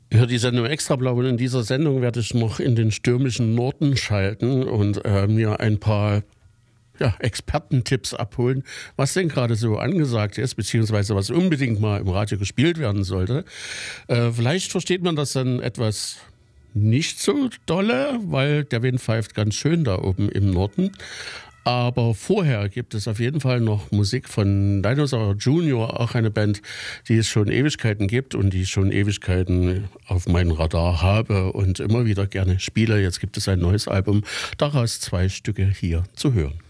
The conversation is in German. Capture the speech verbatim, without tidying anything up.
Ja, die Sendung Extrablau, und in dieser Sendung werde ich noch in den stürmischen Norden schalten und äh, mir ein paar ja, Expertentipps abholen, was denn gerade so angesagt ist, beziehungsweise was unbedingt mal im Radio gespielt werden sollte. Äh, vielleicht versteht man das dann etwas nicht so dolle, weil der Wind pfeift ganz schön da oben im Norden. Aber vorher gibt es auf jeden Fall noch Musik von Dinosaur Junior, auch eine Band, die es schon Ewigkeiten gibt und die ich schon Ewigkeiten auf meinem Radar habe und immer wieder gerne spiele. Jetzt gibt es ein neues Album, daraus zwei Stücke hier zu hören.